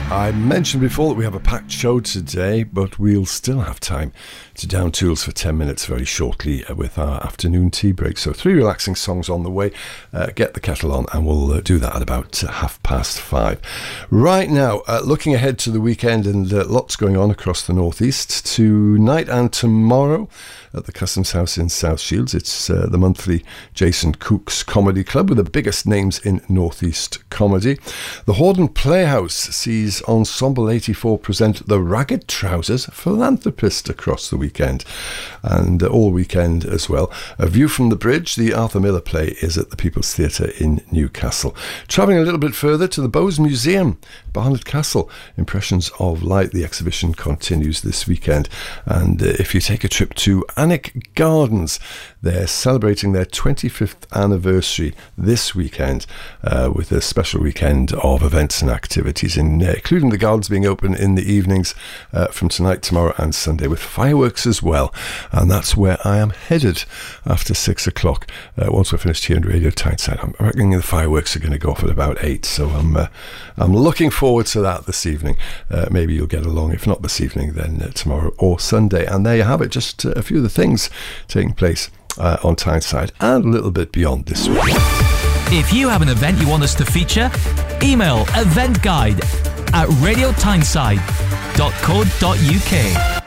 I mentioned before that we have a packed show today, but we'll still have time to down tools for 10 minutes very shortly with our afternoon tea break. So 3 relaxing songs on the way. Get the kettle on and we'll do that at about 5:30. Right now, looking ahead to the weekend, and lots going on across the northeast. Tonight and tomorrow at the Customs House in South Shields, it's the monthly Jason Cooks Comedy Club with the biggest names in northeast comedy. The Hordern Playhouse sees Ensemble 84 present The Ragged Trousers Philanthropist across the weekend, and all weekend as well. A View from the Bridge, the Arthur Miller play, is at the People's Theatre in Newcastle. Travelling a little bit further to the Bowes Museum, Barnard Castle, Impressions of Light. The exhibition continues this weekend, and if you take a trip to Alnwick Gardens, they're celebrating their 25th anniversary this weekend with a special weekend of events and activities, including the gardens being open in the evenings from tonight, tomorrow and Sunday, with fireworks as well. And that's where I am headed after 6 o'clock. Once we're finished here in Radio Tyneside, I'm reckoning the fireworks are going to go off at about 8, so I'm looking forward to that this evening. Maybe you'll get along. If not this evening, then tomorrow or Sunday. And there you have it, just a few of the things taking place on Tyneside and a little bit beyond this week. If you have an event you want us to feature, email eventguide@radiotyneside.co.uk.